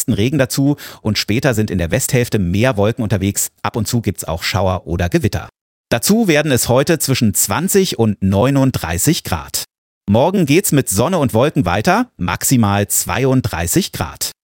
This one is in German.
Westen Regen dazu und später sind in der Westhälfte mehr Wolken unterwegs. Ab und zu gibt's auch Schauer oder Gewitter. Dazu werden es heute zwischen 20 und 39 Grad. Morgen geht's mit Sonne und Wolken weiter, maximal 32 Grad.